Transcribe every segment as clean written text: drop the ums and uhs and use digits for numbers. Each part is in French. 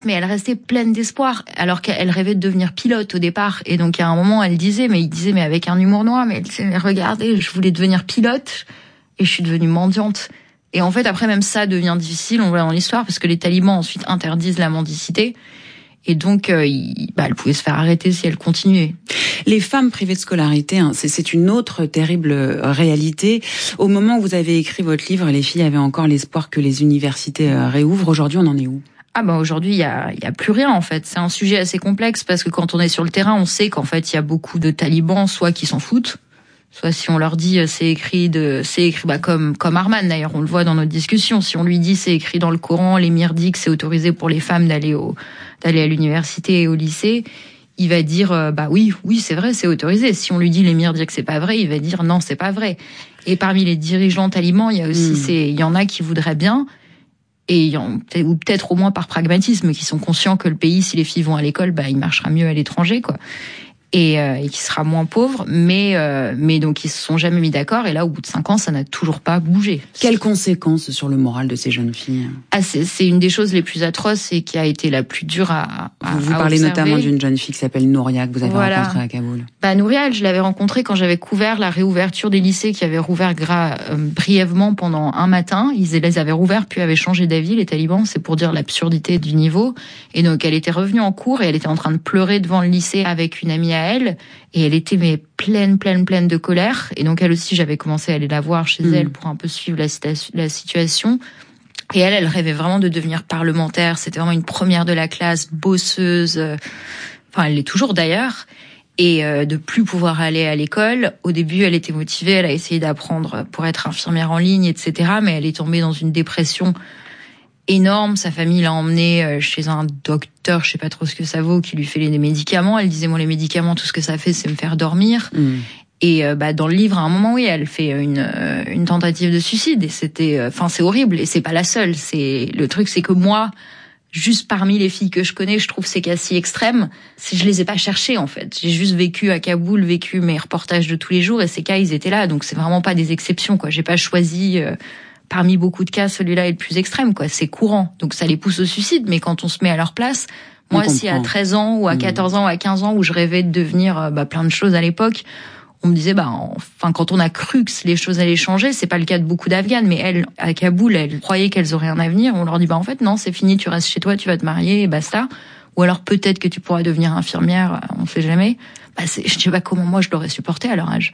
Mais elle restait pleine d'espoir, alors qu'elle rêvait de devenir pilote au départ. Et donc, à un moment, il disait, mais avec un humour noir, mais elle disait, mais regardez, je voulais devenir pilote, et je suis devenue mendiante. Et en fait, après, même ça devient difficile, on voit dans l'histoire, parce que les talibans ensuite interdisent la mendicité. Et donc, elle pouvait se faire arrêter si elle continuait. Les femmes privées de scolarité, c'est une autre terrible réalité. Au moment où vous avez écrit votre livre, les filles avaient encore l'espoir que les universités réouvrent. Aujourd'hui, on en est où ? Aujourd'hui, il y a plus rien, en fait. C'est un sujet assez complexe parce que quand on est sur le terrain, on sait qu'en fait, il y a beaucoup de talibans, soit qui s'en foutent, soit si on leur dit c'est écrit comme Arman d'ailleurs, on le voit dans notre discussion. Si on lui dit c'est écrit dans le Coran, l'émir dit que c'est autorisé pour les femmes d'aller à l'université et au lycée, il va dire oui, c'est vrai, c'est autorisé. Si on lui dit l'émir dit que c'est pas vrai, il va dire non, c'est pas vrai. Et parmi les dirigeants talibans, il y a aussi il y en a qui voudraient bien. Ou peut-être au moins par pragmatisme, qui sont conscients que le pays, si les filles vont à l'école, il marchera mieux à l'étranger, quoi. Et qui sera moins pauvre, mais donc ils se sont jamais mis d'accord. Et là, au bout de 5 ans, ça n'a toujours pas bougé. Quelles conséquences sur le moral de ces jeunes filles ? C'est une des choses les plus atroces et qui a été la plus dure à Vous parlez observer. Notamment d'une jeune fille qui s'appelle Nouria, que vous avez rencontrée à Kaboul. Nouria, je l'avais rencontrée quand j'avais couvert la réouverture des lycées qui avaient rouvert brièvement pendant un matin. Ils les avaient rouverts puis avaient changé d'avis, les talibans. C'est pour dire l'absurdité du niveau. Et donc, elle était revenue en cours et elle était en train de pleurer devant le lycée avec une amie à elle, et elle était pleine de colère. Et donc elle aussi, j'avais commencé à aller la voir chez elle pour un peu suivre la situation. Et elle rêvait vraiment de devenir parlementaire. C'était vraiment une première de la classe, bosseuse. Elle l'est toujours d'ailleurs. Et de plus pouvoir aller à l'école. Au début, elle était motivée, elle a essayé d'apprendre pour être infirmière en ligne, etc. Mais elle est tombée dans une dépression énorme. Sa famille l'a emmenée chez un docteur, je sais pas trop ce que ça vaut, qui lui fait les médicaments. Elle disait, moi, les médicaments, tout ce que ça fait, c'est me faire dormir. Et dans le livre, à un moment, oui, elle fait une tentative de suicide. Et c'était, c'est horrible. Et c'est pas la seule. Le truc, c'est que moi, juste parmi les filles que je connais, je trouve ces cas si extrêmes. Je les ai pas cherchés, en fait. J'ai juste vécu à Kaboul, vécu mes reportages de tous les jours, et ces cas, ils étaient là. Donc c'est vraiment pas des exceptions, quoi. J'ai pas choisi. Parmi beaucoup de cas, celui-là est le plus extrême, quoi. C'est courant. Donc ça les pousse au suicide. Mais quand on se met à leur place, moi, si à 13 ans ou à 14 ans ou à 15 ans où je rêvais de devenir plein de choses à l'époque, on me disait, quand on a cru que les choses allaient changer, c'est pas le cas de beaucoup d'Afghanes, mais elles, à Kaboul, elles croyaient qu'elles auraient un avenir. On leur dit, en fait, non, c'est fini, tu restes chez toi, tu vas te marier et basta. Ou alors peut-être que tu pourras devenir infirmière, on sait jamais. Je sais pas comment moi je l'aurais supporté à leur âge.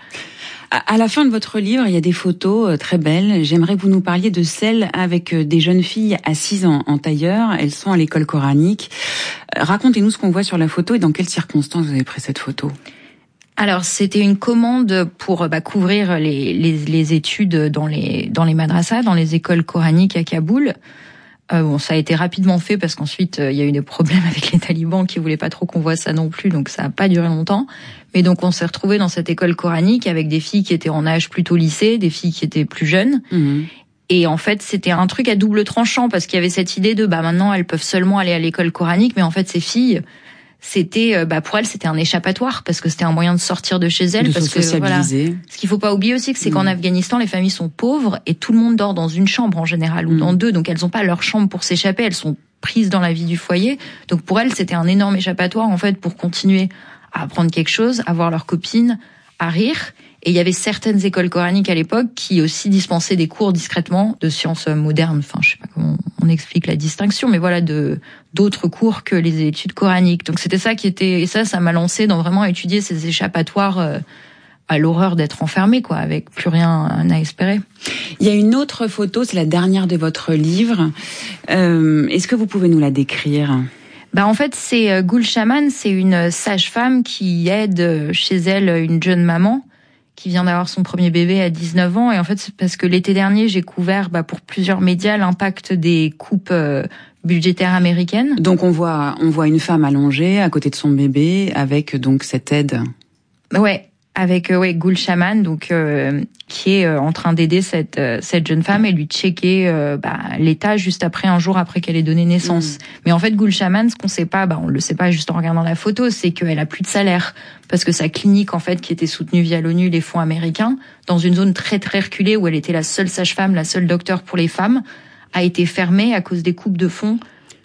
À la fin de votre livre, il y a des photos très belles. J'aimerais que vous nous parliez de celles avec des jeunes filles assises en tailleur. Elles sont à l'école coranique. Racontez-nous ce qu'on voit sur la photo et dans quelles circonstances vous avez pris cette photo. Alors, c'était une commande pour couvrir les études dans les madrasas, dans les écoles coraniques à Kaboul. Ça a été rapidement fait parce qu'ensuite il y a eu des problèmes avec les talibans qui voulaient pas trop qu'on voit ça non plus, donc ça a pas duré longtemps. Mais donc on s'est retrouvés dans cette école coranique avec des filles qui étaient en âge plutôt lycée, des filles qui étaient plus jeunes. Et en fait, c'était un truc à double tranchant parce qu'il y avait cette idée de maintenant elles peuvent seulement aller à l'école coranique, mais en fait ces filles, c'était pour elles c'était un échappatoire parce que c'était un moyen de sortir de chez elles, parce que voilà. Ce qu'il faut pas oublier aussi, c'est qu'en Afghanistan les familles sont pauvres et tout le monde dort dans une chambre en général ou dans deux, donc elles ont pas leur chambre pour s'échapper, elles sont prises dans la vie du foyer. Donc pour elles c'était un énorme échappatoire en fait pour continuer à apprendre quelque chose, à voir leurs copines, à rire. Et il y avait certaines écoles coraniques à l'époque qui aussi dispensaient des cours discrètement de sciences modernes. Je sais pas comment on explique la distinction, mais voilà, d'autres cours que les études coraniques. Donc c'était ça qui était, et ça m'a lancé dans vraiment étudier ces échappatoires à l'horreur d'être enfermé, quoi, avec plus rien à espérer. Il y a une autre photo, c'est la dernière de votre livre. Est-ce que vous pouvez nous la décrire ? En fait, c'est Gul Shaman, c'est une sage-femme qui aide chez elle une jeune maman qui vient d'avoir son premier bébé à 19 ans. Et en fait, c'est parce que l'été dernier, j'ai couvert pour plusieurs médias l'impact des coupes budgétaires américaines. Donc on voit une femme allongée à côté de son bébé avec donc cette aide. Ouais, avec Gul Shaman, donc qui est en train d'aider cette jeune femme et lui checker l'état juste après, un jour après qu'elle ait donné naissance. Mais en fait, Gul Shaman, ce qu'on sait pas, on le sait pas juste en regardant la photo, c'est qu'elle a plus de salaire parce que sa clinique, en fait, qui était soutenue via l'ONU, les fonds américains, dans une zone très très reculée où elle était la seule sage-femme, la seule docteur pour les femmes, a été fermée à cause des coupes de fonds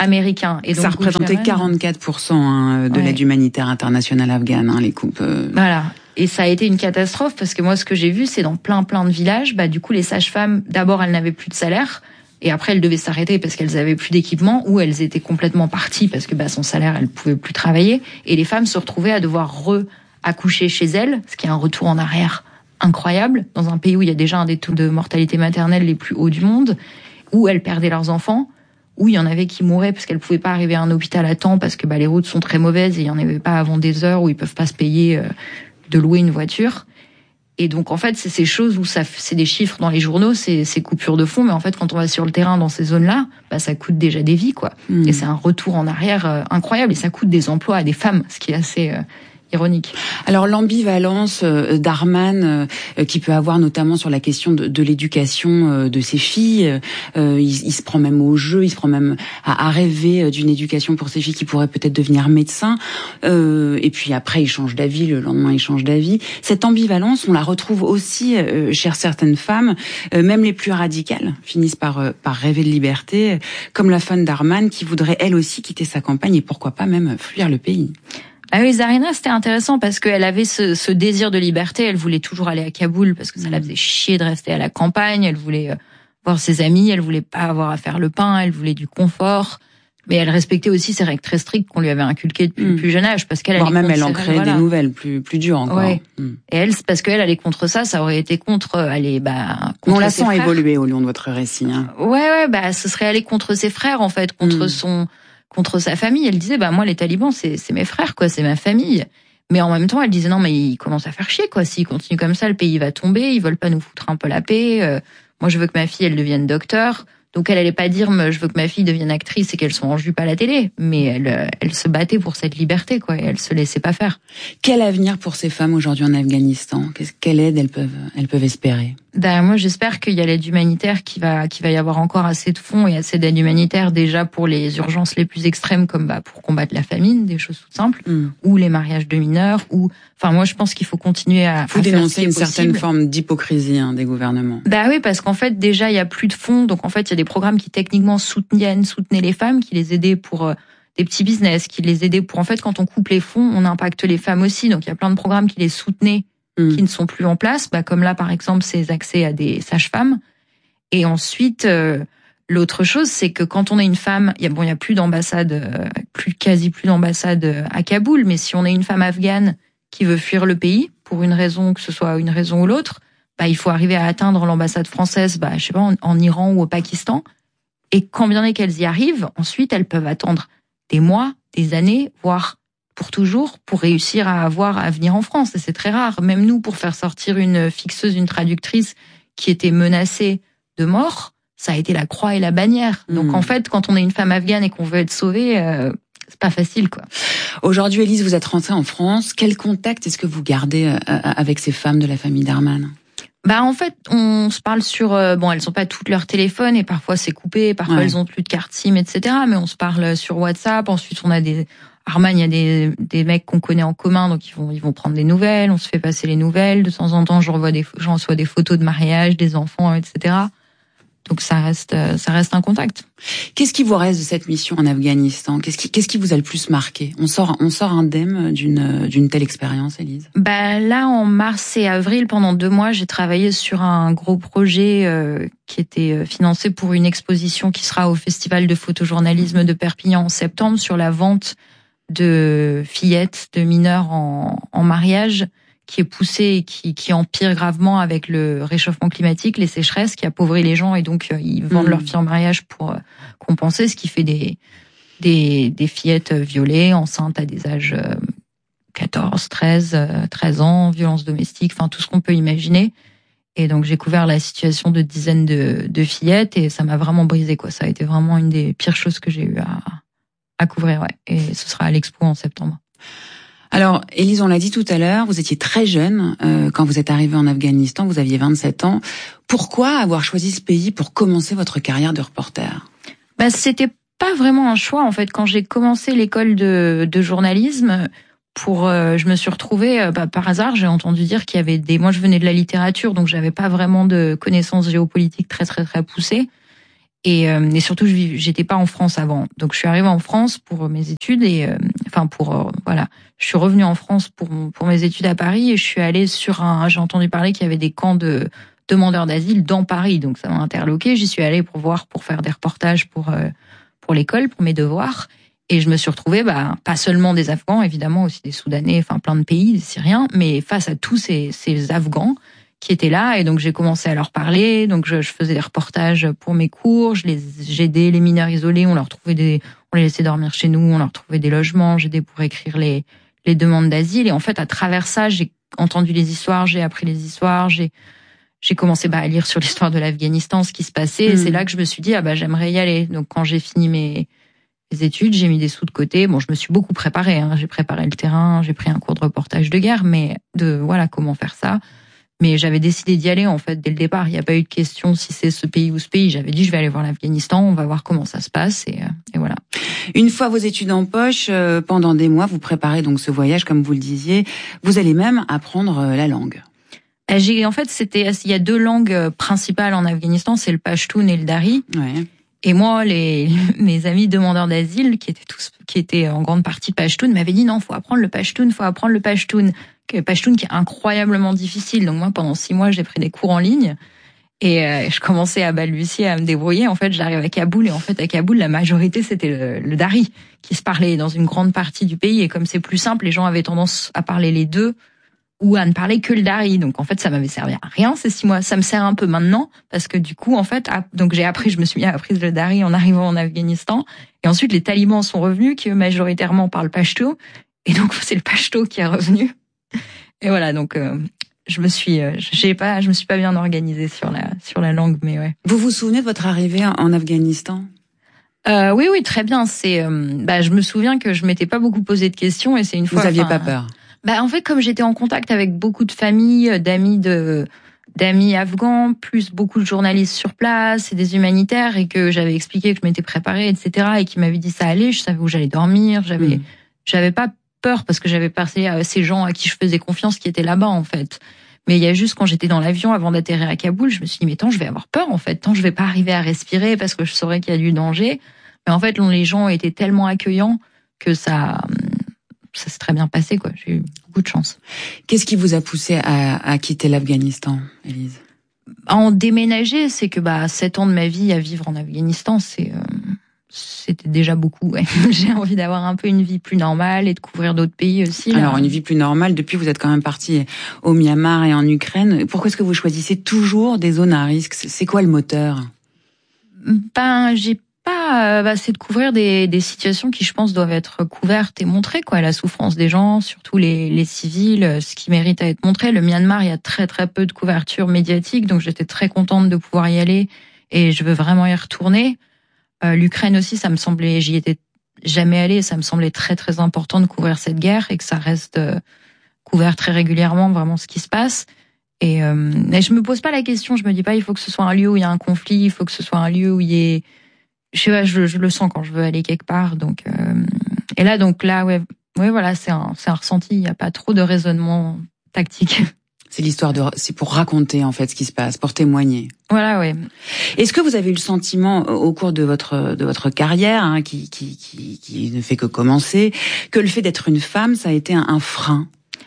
américains. Et donc, ça représentait 44% de l'aide humanitaire internationale afghane, les coupes. Voilà. Et ça a été une catastrophe parce que moi, ce que j'ai vu, c'est dans plein de villages, du coup, les sages-femmes, d'abord, elles n'avaient plus de salaire. Et après, elles devaient s'arrêter parce qu'elles avaient plus d'équipement ou elles étaient complètement parties parce que son salaire, elles pouvaient plus travailler. Et les femmes se retrouvaient à devoir accoucher chez elles, ce qui est un retour en arrière incroyable, dans un pays où il y a déjà un des taux de mortalité maternelle les plus hauts du monde, où elles perdaient leurs enfants, où il y en avait qui mouraient parce qu'elles pouvaient pas arriver à un hôpital à temps parce que les routes sont très mauvaises et il y en avait pas avant des heures où ils peuvent pas se payer de louer une voiture. Et donc, en fait, c'est ces choses où c'est des chiffres dans les journaux, c'est coupures de fond, mais en fait, quand on va sur le terrain dans ces zones-là, ça coûte déjà des vies, quoi. Et c'est un retour en arrière incroyable, et ça coûte des emplois à des femmes, ce qui est assez ironique. Alors l'ambivalence d'Arman qui peut avoir notamment sur la question de l'éducation de ses filles, il se prend même au jeu, il se prend même à rêver d'une éducation pour ses filles qui pourraient peut-être devenir médecins, et puis après il change d'avis, le lendemain il change d'avis. Cette ambivalence, on la retrouve aussi chez certaines femmes, même les plus radicales finissent par rêver de liberté, comme la femme d'Arman qui voudrait elle aussi quitter sa campagne et pourquoi pas même fuir le pays. Ah oui, Zarina, c'était intéressant parce qu'elle avait ce désir de liberté. Elle voulait toujours aller à Kaboul parce que ça la faisait chier de rester à la campagne. Elle voulait voir ses amis. Elle voulait pas avoir à faire le pain. Elle voulait du confort. Mais elle respectait aussi ces règles très strictes qu'on lui avait inculquées depuis le plus jeune âge parce qu'elle même elle en créait des nouvelles plus dures encore. Ouais. Et elle, parce qu'elle allait contre ça aurait été contre contre on la ses sent frères. Évoluer au long de votre récit. Ouais, ce serait aller contre ses frères en fait, contre sa famille. Elle disait, moi, les talibans, c'est mes frères, quoi, c'est ma famille. Mais en même temps, elle disait, non, mais ils commencent à faire chier, quoi. S'ils continuent comme ça, le pays va tomber, ils veulent pas nous foutre un peu la paix. Moi, je veux que ma fille, elle devienne docteur. Donc, elle allait pas dire, je veux que ma fille devienne actrice et qu'elle soit en jupe à la télé. Mais elle se battait pour cette liberté, quoi, et elle se laissait pas faire. Quel avenir pour ces femmes aujourd'hui en Afghanistan? Quelle aide elles peuvent espérer? Moi, j'espère qu'il y a l'aide humanitaire, qu'il va y avoir encore assez de fonds et assez d'aide humanitaire déjà pour les urgences les plus extrêmes, comme pour combattre la famine, des choses toutes simples, ou les mariages de mineurs, moi, je pense qu'il faut continuer à dénoncer une certaine forme d'hypocrisie des gouvernements. Oui, parce qu'en fait, déjà, il y a plus de fonds, donc en fait, il y a des programmes qui techniquement soutenaient les femmes, qui les aidaient pour des petits business, qui les aidaient pour, en fait, quand on coupe les fonds, on impacte les femmes aussi, donc il y a plein de programmes qui les soutenaient, qui ne sont plus en place, comme là par exemple ces accès à des sages-femmes. Et ensuite l'autre chose, c'est que quand on est une femme, il y a plus d'ambassade, quasi plus d'ambassade à Kaboul, mais si on est une femme afghane qui veut fuir le pays pour une raison, que ce soit une raison ou l'autre, il faut arriver à atteindre l'ambassade française, je sais pas, en Iran ou au Pakistan. Et quand bien est qu'elles y arrivent, ensuite elles peuvent attendre des mois, des années, voire pour toujours, pour réussir à venir en France. Et c'est très rare. Même nous, pour faire sortir une fixeuse, une traductrice qui était menacée de mort, ça a été la croix et la bannière. Donc en fait, quand on est une femme afghane et qu'on veut être sauvée, c'est pas facile, quoi. Aujourd'hui, Élise, vous êtes rentrée en France. Quel contact est-ce que vous gardez avec ces femmes de la famille Darman? En fait, on se parle sur elles ont pas toutes leur téléphone et parfois c'est coupé, parfois elles ont plus de carte SIM, etc. Mais on se parle sur WhatsApp. Ensuite, on a Arman, il y a des mecs qu'on connaît en commun, donc ils vont prendre des nouvelles. On se fait passer les nouvelles. De temps en temps, je reçois des photos de mariage, des enfants, etc. Donc ça reste un contact. Qu'est-ce qui vous reste de cette mission en Afghanistan? Qu'est-ce qui vous a le plus marqué? On sort indemne d'une telle expérience, Élise? Là, en mars et avril, pendant 2 mois, j'ai travaillé sur un gros projet qui était financé pour une exposition qui sera au Festival de photojournalisme de Perpignan en septembre sur la vente de fillettes, de mineurs en mariage, qui est poussé et qui empire gravement avec le réchauffement climatique, les sécheresses, qui appauvrit les gens et donc ils vendent leurs filles en mariage pour compenser, ce qui fait des fillettes violées, enceintes à des âges 14, 13 ans, violences domestiques, tout ce qu'on peut imaginer. Et donc j'ai couvert la situation de dizaines de fillettes et ça m'a vraiment brisé, quoi. Ça a été vraiment une des pires choses que j'ai eu à couvrir, ouais. Et ce sera à l'Expo en septembre. Alors, Élise, on l'a dit tout à l'heure, vous étiez très jeune quand vous êtes arrivée en Afghanistan, vous aviez 27 ans. Pourquoi avoir choisi ce pays pour commencer votre carrière de reporter? C'était pas vraiment un choix, en fait. Quand j'ai commencé l'école de journalisme, je me suis retrouvée, par hasard, j'ai entendu dire qu'il y avait moi je venais de la littérature, donc j'avais pas vraiment de connaissances géopolitiques très, très, très poussées. Et surtout, j'étais pas en France avant. Donc, je suis arrivée en France pour mes études et, voilà. Je suis revenue en France pour mes études à Paris et je suis allée j'ai entendu parler qu'il y avait des camps de demandeurs d'asile dans Paris. Donc, ça m'a interloquée. J'y suis allée pour faire des reportages pour l'école, pour mes devoirs. Et je me suis retrouvée, pas seulement des Afghans, évidemment, aussi des Soudanais, enfin, plein de pays, des Syriens, mais face à tous ces Afghans qui étaient là, et donc j'ai commencé à leur parler. Donc je faisais des reportages pour mes cours, j'aidais les mineurs isolés, on les laissait dormir chez nous, on leur trouvait des logements, j'aidais pour écrire les demandes d'asile. Et en fait, à travers ça, j'ai entendu les histoires, j'ai appris les histoires, j'ai commencé à lire sur l'histoire de l'Afghanistan, ce qui se passait. Et c'est là que je me suis dit, j'aimerais y aller. Donc quand j'ai fini mes études, j'ai mis des sous de côté. Bon, je me suis beaucoup préparée, hein. J'ai préparé le terrain, j'ai pris un cours de reportage de guerre, mais comment faire ça. Mais j'avais décidé d'y aller, en fait, dès le départ. Il n'y a pas eu de question si c'est ce pays ou ce pays. J'avais dit, je vais aller voir l'Afghanistan, on va voir comment ça se passe, et voilà. Une fois vos études en poche, pendant des mois, vous préparez donc ce voyage, comme vous le disiez. Vous allez même apprendre la langue. En fait, il y a 2 langues principales en Afghanistan, c'est le Pashtun et le Dari. Ouais. Et moi, mes amis demandeurs d'asile, qui étaient en grande partie Pashtun, m'avaient dit non, faut apprendre le Pashtun. Pashtun qui est incroyablement difficile. Donc moi, pendant 6 mois, j'ai pris des cours en ligne et je commençais à balbutier, à me débrouiller. En fait, j'arrive à Kaboul et en fait, à Kaboul, la majorité, c'était le Dari qui se parlait dans une grande partie du pays. Et comme c'est plus simple, les gens avaient tendance à parler les deux ou à ne parler que le Dari. Donc en fait, ça m'avait servi à rien ces 6 mois. Ça me sert un peu maintenant parce que du coup, en fait, donc je me suis mis à apprendre le Dari en arrivant en Afghanistan. Et ensuite, les talibans sont revenus, qui eux, majoritairement parlent pachto. Et donc, c'est le pachto qui est revenu. Et voilà, donc je me suis pas bien organisée sur la langue, mais ouais. Vous vous souvenez de votre arrivée en Afghanistan ? Oui, très bien. Je me souviens que je m'étais pas beaucoup posé de questions et c'est une fois. Vous aviez pas peur ? En fait, comme j'étais en contact avec beaucoup de familles, d'amis afghans, plus beaucoup de journalistes sur place et des humanitaires, et que j'avais expliqué que je m'étais préparée, etc., et qui m'avaient dit ça allait, je savais où j'allais dormir, j'avais pas peur parce que j'avais passé à ces gens à qui je faisais confiance qui étaient là-bas, en fait. Mais il y a juste quand j'étais dans l'avion avant d'atterrir à Kaboul, je me suis dit, mais je vais avoir peur, en fait. Je vais pas arriver à respirer parce que je saurais qu'il y a du danger. Mais en fait, les gens étaient tellement accueillants que ça s'est très bien passé, quoi. J'ai eu beaucoup de chance. Qu'est-ce qui vous a poussé à quitter l'Afghanistan, Élise ? À en déménager, c'est que 7 ans de ma vie à vivre en Afghanistan, c'était déjà beaucoup. Ouais. J'ai envie d'avoir un peu une vie plus normale et de couvrir d'autres pays aussi. Là. Alors, une vie plus normale, depuis vous êtes quand même parti au Myanmar et en Ukraine. Pourquoi est-ce que vous choisissez toujours des zones à risque ? C'est quoi le moteur ? J'ai pas... c'est de couvrir des situations qui, je pense, doivent être couvertes et montrées, quoi. La souffrance des gens, surtout les civils, ce qui mérite à être montré. Le Myanmar, il y a très très peu de couverture médiatique, donc j'étais très contente de pouvoir y aller et je veux vraiment y retourner. L'Ukraine aussi, j'y étais jamais allée, ça me semblait très très important de couvrir cette guerre et que ça reste couvert très régulièrement, vraiment ce qui se passe. Et je me pose pas la question, je me dis pas il faut que ce soit un lieu où il y a un conflit, il faut que ce soit un lieu où il y ait, je sais pas, je le sens quand je veux aller quelque part. Donc ouais, voilà, c'est un ressenti, il y a pas trop de raisonnement tactique. C'est pour raconter en fait ce qui se passe, pour témoigner. Voilà, ouais. Est-ce que vous avez eu le sentiment au cours de votre carrière, qui ne fait que commencer, que le fait d'être une femme, ça a été un frein ?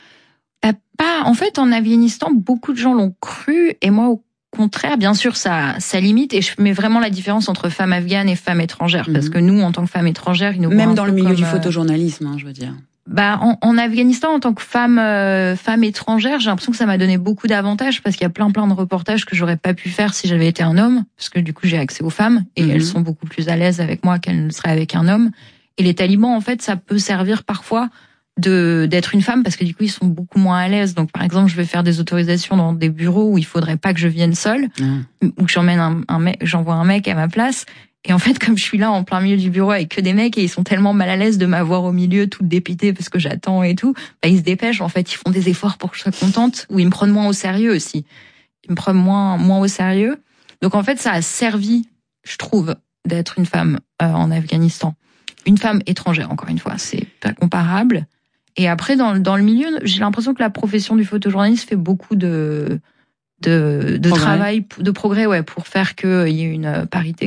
En fait, en Afghanistan, beaucoup de gens l'ont cru, et moi, au contraire, bien sûr, ça limite, et je mets vraiment la différence entre femmes afghanes et femmes étrangères, parce que nous, en tant que femmes étrangères, ils nous voient même dans le milieu du photojournalisme, je veux dire. En Afghanistan, en tant que femme étrangère, j'ai l'impression que ça m'a donné beaucoup d'avantages parce qu'il y a plein de reportages que j'aurais pas pu faire si j'avais été un homme, parce que du coup j'ai accès aux femmes et elles sont beaucoup plus à l'aise avec moi qu'elles ne seraient avec un homme. Et les talibans, en fait, ça peut servir parfois d'être une femme parce que du coup ils sont beaucoup moins à l'aise. Donc par exemple, je vais faire des autorisations dans des bureaux où il faudrait pas que je vienne seule, ou que j'envoie un mec à ma place. Et en fait, comme je suis là en plein milieu du bureau avec que des mecs et ils sont tellement mal à l'aise de m'avoir au milieu, toute dépitée parce que j'attends et tout, ils se dépêchent. En fait, ils font des efforts pour que je sois contente, ou ils me prennent moins au sérieux aussi. Ils me prennent moins au sérieux. Donc en fait, ça a servi, je trouve, d'être une femme en Afghanistan. Une femme étrangère, encore une fois, c'est pas comparable. Et après, dans le milieu, j'ai l'impression que la profession du photojournaliste fait beaucoup de travail, de progrès, ouais, pour faire qu'il y ait une parité, quoi.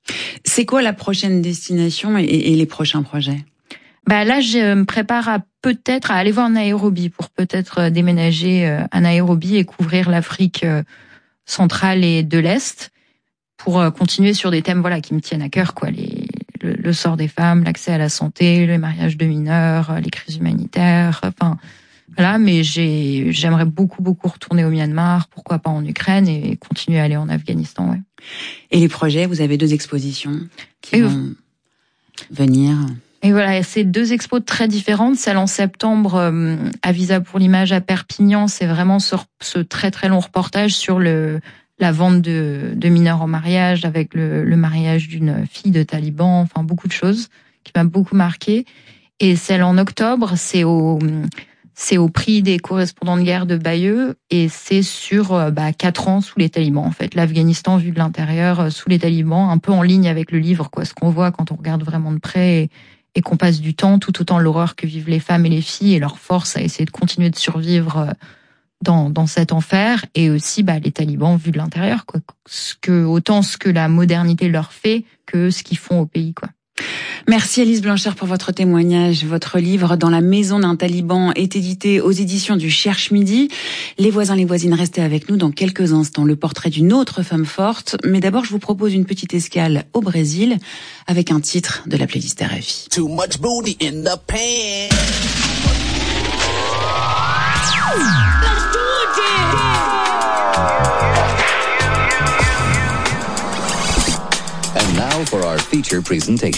C'est quoi la prochaine destination et les prochains projets ? Là, je me prépare peut-être à aller voir Nairobi pour peut-être déménager à Nairobi et couvrir l'Afrique centrale et de l'Est pour continuer sur des thèmes qui me tiennent à cœur, quoi, le sort des femmes, l'accès à la santé, le mariage de mineurs, les crises humanitaires, mais j'aimerais beaucoup retourner au Myanmar, pourquoi pas en Ukraine et continuer à aller en Afghanistan, ouais. Et les projets, vous avez 2 expositions qui vont venir. Et voilà, c'est 2 expos très différentes. Celle en septembre à Visa pour l'image à Perpignan, c'est vraiment ce très très long reportage sur la vente de mineurs en mariage, avec le mariage d'une fille de taliban, beaucoup de choses qui m'a beaucoup marqué. Et celle en octobre, c'est au prix des correspondants de guerre de Bayeux et c'est sur 4 ans sous les talibans, en fait, l'Afghanistan vu de l'intérieur sous les talibans, un peu en ligne avec le livre, quoi, ce qu'on voit quand on regarde vraiment de près et qu'on passe du temps, tout autant l'horreur que vivent les femmes et les filles et leur force à essayer de continuer de survivre dans cet enfer, et aussi les talibans vus de l'intérieur, quoi, autant ce que la modernité leur fait que ce qu'ils font au pays, quoi. Merci Alice Blanchard pour votre témoignage. Votre livre Dans la maison d'un taliban est édité aux éditions du Cherche Midi. Les voisins, les voisines, restez avec nous dans quelques instants. Le portrait d'une autre femme forte. Mais d'abord, je vous propose une petite escale au Brésil avec un titre de la playlist RFI. Too much booty in the pants. And now for our feature presentation.